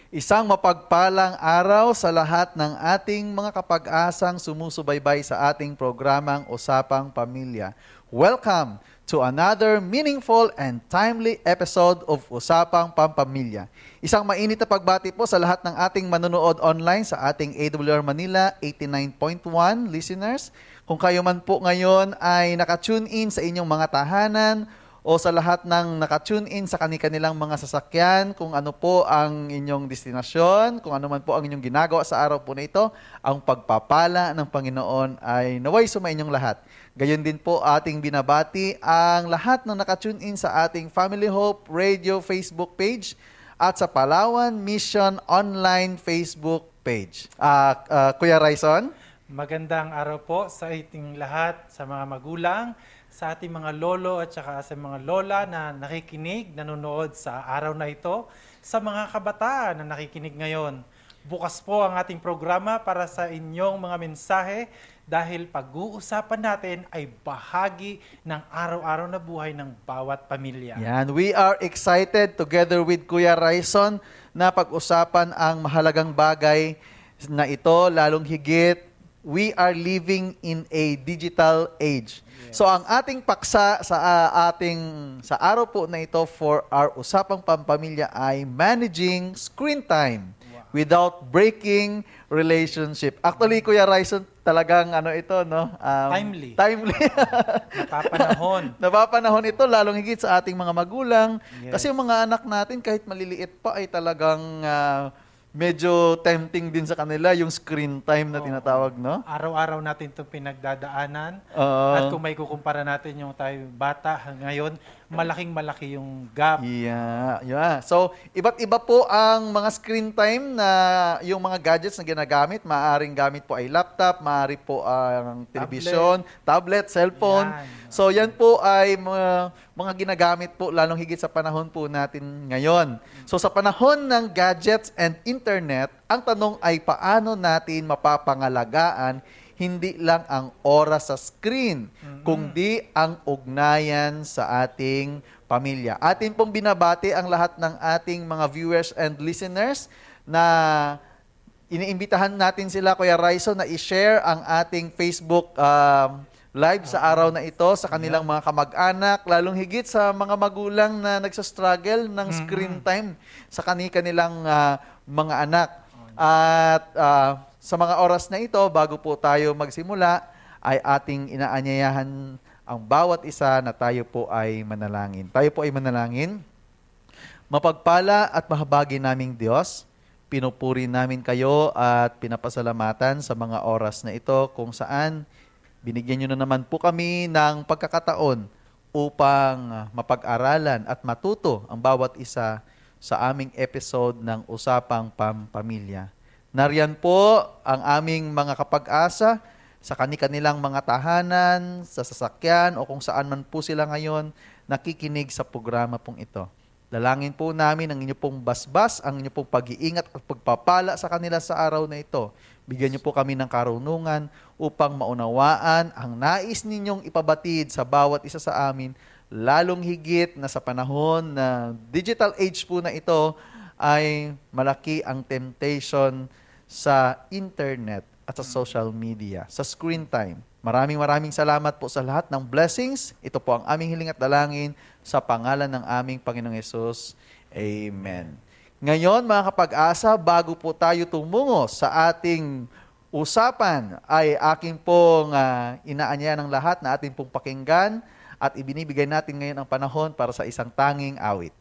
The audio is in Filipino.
Isang mapagpalang araw sa lahat ng ating mga kapag-asang sumusubaybay sa ating programang Usapang Pamilya. Welcome to another meaningful and timely episode of Usapang Pampamilya. Isang mainit na pagbati po sa lahat ng ating manonood online sa ating AWR Manila 89.1 listeners. Kung kayo man po ngayon ay nakatune in sa inyong mga tahanan, o sa lahat ng nakatune in sa kanilang mga sasakyan, kung ano po ang inyong destinasyon, kung ano man po ang inyong ginagawa sa araw po na ito, ang pagpapala ng Panginoon ay naway sumainyong lahat. Gayon din po ating binabati ang lahat ng nakatune in sa ating Family Hope Radio Facebook page at sa Palawan Mission Online Facebook page. Kuya Raison? Magandang araw po sa ating lahat, sa mga magulang, sa ating mga lolo at saka sa mga lola na nakikinig, nanonood sa araw na ito, sa mga kabataan na nakikinig ngayon. Bukas po ang ating programa para sa inyong mga mensahe dahil pag-uusapan natin ay bahagi ng araw-araw na buhay ng bawat pamilya. Yan, we are excited together with Kuya Raison na pag-usapan ang mahalagang bagay na ito, lalong higit we are living in a digital age. Yes. So ang ating paksa sa araw po na ito for our Usapang Pampamilya ay managing screen time without breaking relationship. Actually, Kuya Raison, talagang ito, no? Timely. Napapanahon ito, lalong higit sa ating mga magulang. Yes. Kasi yung mga anak natin, kahit maliliit pa, ay talagang medyo tempting din sa kanila yung screen time na tinatawag, no? Araw-araw natin itong pinagdadaanan. At kung may kukumpara natin yung tayo bata ngayon, malaking-malaki yung gap. Yeah. So, iba't iba po ang mga screen time na yung mga gadgets na ginagamit. Maaaring gamit po ay laptop, maaari po ang television, tablet, cellphone. So, yan po ay mga ginagamit po lalong higit sa panahon po natin ngayon. So, sa panahon ng gadgets and internet, ang tanong ay paano natin mapapangalagaan hindi lang ang oras sa screen, kundi ang ugnayan sa ating pamilya. Atin pong binabati ang lahat ng ating mga viewers and listeners na iniimbitahan natin sila, Kuya Raison, na i-share ang ating Facebook live sa araw na ito sa kanilang mga kamag-anak, lalong higit sa mga magulang na nagsastruggle ng screen time sa kanilang mga anak. At sa mga oras na ito, bago po tayo magsimula, ay ating inaanyayahan ang bawat isa na tayo po ay manalangin. Tayo po ay manalangin. Mapagpala at mahabagi naming Diyos, pinupuri namin kayo at pinapasalamatan sa mga oras na ito kung saan binigyan nyo na naman po kami ng pagkakataon upang mapag-aralan at matuto ang bawat isa sa aming episode ng Usapang Pampamilya. Nariyan po ang aming mga kapag-asa sa kanilang mga tahanan, sa sasakyan o kung saan man po sila ngayon nakikinig sa programa pong ito. Dalangin po namin ang inyo pong basbas, ang inyo pong pag-iingat at pagpapala sa kanila sa araw na ito. Bigyan niyo po kami ng karunungan upang maunawaan ang nais ninyong ipabatid sa bawat isa sa amin, lalong higit na sa panahon na digital age po na ito ay malaki ang temptation sa internet at sa social media, sa screen time. Maraming salamat po sa lahat ng blessings. Ito po ang aming hiling at dalangin sa pangalan ng aming Panginoong Yesus. Amen. Ngayon, mga kapag-asa, bago po tayo tumungo sa ating usapan, ay aking pong inaanya ng lahat na ating pong pakinggan at ibinibigay natin ngayon ang panahon para sa isang tanging awit.